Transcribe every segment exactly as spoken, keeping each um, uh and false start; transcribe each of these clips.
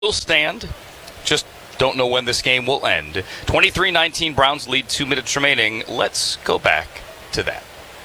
will stand. Just don't know when this game will end. twenty-three nineteen, Browns lead, two minutes remaining. Let's go back to that.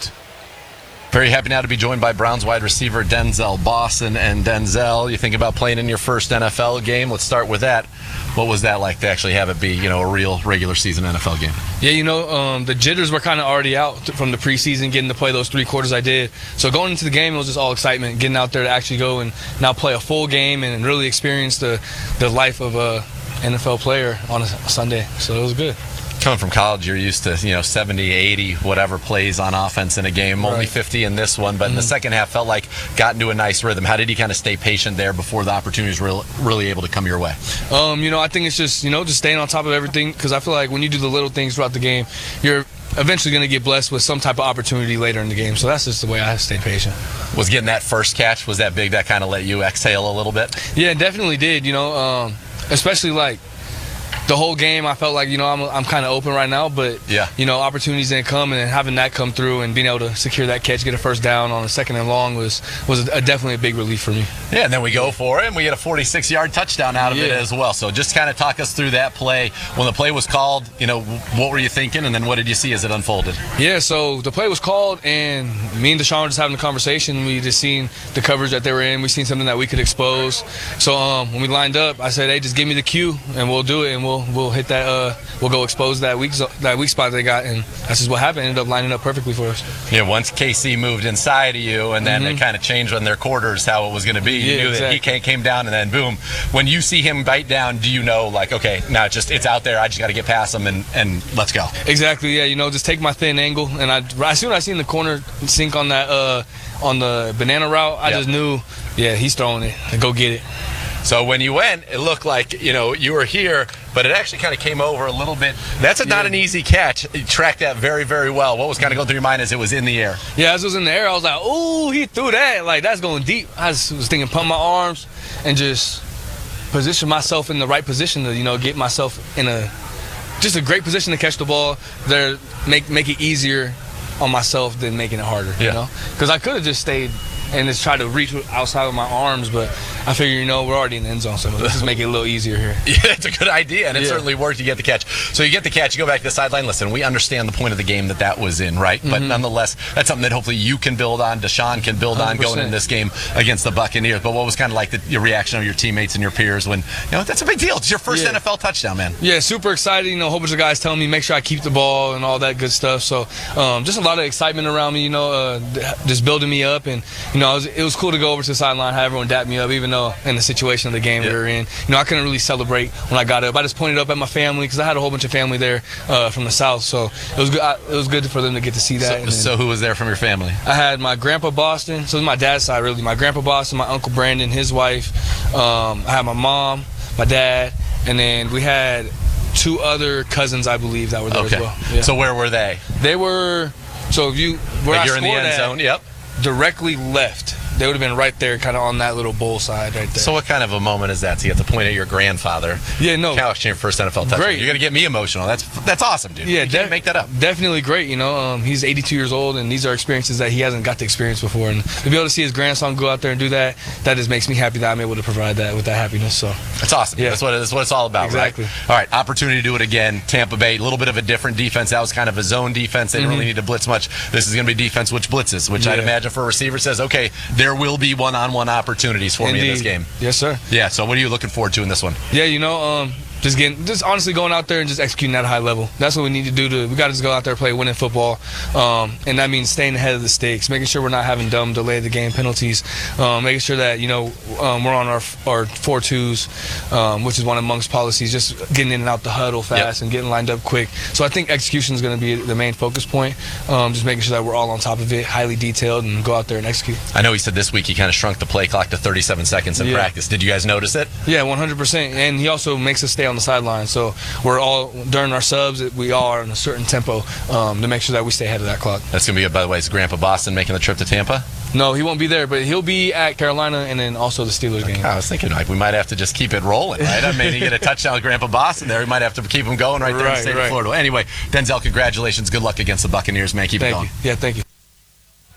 Very happy now to be joined by Browns wide receiver Denzel Boston. And Denzel, you think about playing in your first N F L game. Let's start with that. What was that like to actually have it be, you know, a real regular season N F L game? Yeah, you know, um, the jitters were kind of already out from the preseason, getting to play those three quarters I did. So going into the game, it was just all excitement, getting out there to actually go and now play a full game and really experience the, the life of a N F L player on a Sunday. So it was good. Coming from college, you're used to, you know, seventy, eighty, whatever plays on offense in a game. Only Right. fifty in this one, but mm-hmm. in the second half felt like got into a nice rhythm. How did you kind of stay patient there before the opportunities were really able to come your way? Um, you know, I think it's just, you know, just staying on top of everything, because I feel like when you do the little things throughout the game, you're eventually going to get blessed with some type of opportunity later in the game. So that's just the way I stay patient. Was getting that first catch, was that big that kind of let you exhale a little bit? Yeah, it definitely did, you know, um, especially like the whole game. I felt like, you know, I'm I'm kind of open right now, but, yeah. you know, opportunities didn't come, and then having that come through and being able to secure that catch, get a first down on a second and long was was a, definitely a big relief for me. Yeah, and then we go for it, and we get a forty-six-yard touchdown out of yeah. it as well. So just kind of talk us through that play. When the play was called, you know, what were you thinking, and then what did you see as it unfolded? Yeah, so the play was called, and me and Deshaun were just having a conversation. We just seen the coverage that they were in. We seen something that we could expose. So um, when we lined up, I said, hey, just give me the cue, and we'll do it, and we'll we'll hit that. Uh, we'll go expose that weak that weak spot they got, and that's just what happened. It ended up lining up perfectly for us. Yeah, once K C moved inside of you, and then mm-hmm. it kind of changed on their quarters how it was going to be. You yeah, knew exactly. that he came down, and then boom. When you see him bite down, do you know, like, okay, now it's just it's out there. I just got to get past him and, and let's go. Exactly. Yeah. You know, just take my thin angle, and I as soon as I seen the corner sink on that uh, on the banana route, I yep. just knew, yeah, he's throwing it. Go get it. So when you went, it looked like, you know, you were here, but it actually kind of came over a little bit. That's a, yeah. not an easy catch. You tracked that very, very well. What was kind of going through your mind as it was in the air? Yeah, as it was in the air, I was like, ooh, he threw that. Like, that's going deep. I just was thinking, pump my arms and just position myself in the right position to, you know, get myself in a just a great position to catch the ball. There, make make it easier on myself than making it harder, yeah. you know? Because I could have just stayed and just try to reach outside of my arms, but I figure, you know, we're already in the end zone, so let's just make it a little easier here. Yeah, it's a good idea, and it yeah. certainly worked. You get the catch. So you get the catch, you go back to the sideline. Listen, we understand the point of the game that that was in, right? Mm-hmm. But nonetheless, that's something that hopefully you can build on, Deshaun can build on going in this game against the Buccaneers. But what was kind of like the, your reaction of your teammates and your peers when, you know, that's a big deal. It's your first yeah. N F L touchdown, man. Yeah, super excited. You know, a whole bunch of guys telling me make sure I keep the ball and all that good stuff. So um, just a lot of excitement around me, you know, uh, just building me up. And, you know, it was, it was cool to go over to the sideline, have everyone dap me up, even though in the situation of the game yeah. we were in, you know, I couldn't really celebrate when I got up. I just pointed up at my family because I had a whole bunch of family there uh, from the South, so it was good. I, it was good for them to get to see that. So, and then, so who was there from your family? I had my grandpa Boston, so it was my dad's side really. My grandpa Boston, my uncle Brandon, his wife. Um, I had my mom, my dad, and then we had two other cousins, I believe, that were there okay. as well. Yeah. So where were they? They were. So if you where like I you're in the end at, zone. Yep. Directly left. They would have been right there, kind of on that little bowl side right there. So what kind of a moment is that to get to point at your grandfather? Yeah, no. Catching your first N F L touchdown. Great. You're going to get me emotional. That's that's awesome, dude. Yeah, you can't make that up. Definitely great. You know, um, he's eighty-two years old, and these are experiences that he hasn't got to experience before. And to be able to see his grandson go out there and do that, that just makes me happy that I'm able to provide that with that happiness. So that's awesome. Yeah. That's what, that's what it's all about, exactly. right? All right, opportunity to do it again. Tampa Bay, a little bit of a different defense. That was kind of a zone defense. They didn't mm-hmm. really need to blitz much. This is going to be defense which blitzes, which yeah. I'd imagine for a receiver says, okay, there will be one-on-one opportunities for Indeed. me in this game. Yes, sir. Yeah, so what are you looking forward to in this one? Yeah, you know, um, just getting, just honestly going out there and just executing at a high level. That's what we need to do. To we got to just go out there and play winning football, um, and that means staying ahead of the stakes, making sure we're not having dumb delay the game penalties, um, making sure that you know um, we're on our our four twos, um, which is one amongst policies. Just getting in and out the huddle fast yep. and getting lined up quick. So I think execution is going to be the main focus point. Um, just making sure that we're all on top of it, highly detailed, and go out there and execute. I know he said this week he kind of shrunk the play clock to thirty-seven seconds in yeah. practice. Did you guys notice it? Yeah, one hundred percent. And he also makes us stay on the sideline. So we're all, during our subs, we all are in a certain tempo um, to make sure that we stay ahead of that clock. That's going to be good. By the way, is Grandpa Boston making the trip to Tampa? No, he won't be there, but he'll be at Carolina and then also the Steelers okay, game. I was thinking like we might have to just keep it rolling, right? I mean, you get a touchdown with Grandpa Boston there. We might have to keep him going right there right, in the state right. of Florida. Anyway, Denzel, congratulations. Good luck against the Buccaneers, man. Keep thank it going. You. Yeah, thank you.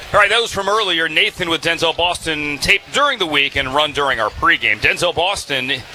All right, that was from earlier. Nathan with Denzel Boston, taped during the week and run during our pregame. Denzel Boston